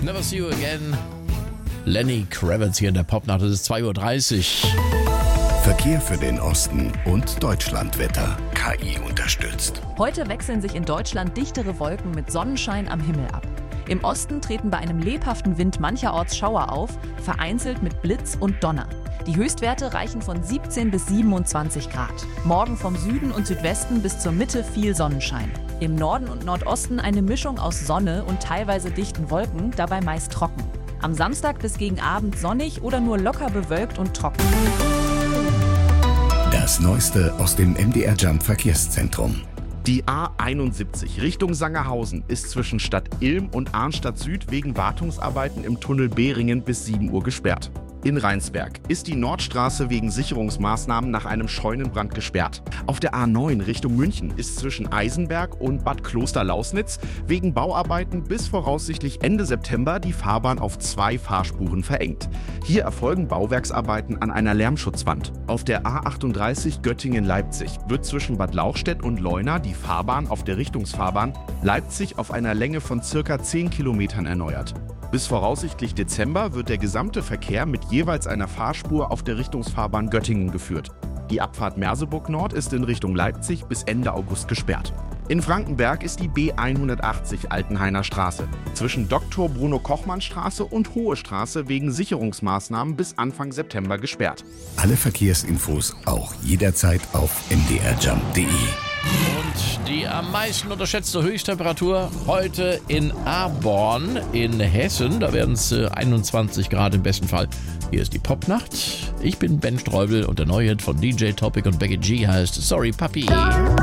Never see you again. Lenny Kravitz hier in der Popnacht. Es ist 2:30 Uhr. Verkehr für den Osten und Deutschlandwetter. KI unterstützt. Heute wechseln sich in Deutschland dichtere Wolken mit Sonnenschein am Himmel ab. Im Osten treten bei einem lebhaften Wind mancherorts Schauer auf, vereinzelt mit Blitz und Donner. Die Höchstwerte reichen von 17 bis 27 Grad. Morgen vom Süden und Südwesten bis zur Mitte viel Sonnenschein. Im Norden und Nordosten eine Mischung aus Sonne und teilweise dichten Wolken, dabei meist trocken. Am Samstag bis gegen Abend sonnig oder nur locker bewölkt und trocken. Das Neueste aus dem MDR Jump Verkehrszentrum. Die A71 Richtung Sangerhausen ist zwischen Stadt Ilm und Arnstadt Süd wegen Wartungsarbeiten im Tunnel Behringen bis 7 Uhr gesperrt. In Rheinsberg ist die Nordstraße wegen Sicherungsmaßnahmen nach einem Scheunenbrand gesperrt. Auf der A9 Richtung München ist zwischen Eisenberg und Bad Klosterlausnitz wegen Bauarbeiten bis voraussichtlich Ende September die Fahrbahn auf 2 Fahrspuren verengt. Hier erfolgen Bauwerksarbeiten an einer Lärmschutzwand. Auf der A38 Göttingen-Leipzig wird zwischen Bad Lauchstädt und Leuna die Fahrbahn auf der Richtungsfahrbahn Leipzig auf einer Länge von ca. 10 Kilometern erneuert. Bis voraussichtlich Dezember wird der gesamte Verkehr mit jeweils einer Fahrspur auf der Richtungsfahrbahn Göttingen geführt. Die Abfahrt Merseburg Nord ist in Richtung Leipzig bis Ende August gesperrt. In Frankenberg ist die B180 Altenhainer Straße zwischen Dr. Bruno Kochmann Straße und Hohe Straße wegen Sicherungsmaßnahmen bis Anfang September gesperrt. Alle Verkehrsinfos auch jederzeit auf mdrjump.de. Und die am meisten unterschätzte Höchsttemperatur heute in Aborn in Hessen. Da werden es 21 Grad im besten Fall. Hier ist die Popnacht. Ich bin Ben Streubel und der neue Hit von DJ Topic und Becky G heißt Sorry Papi.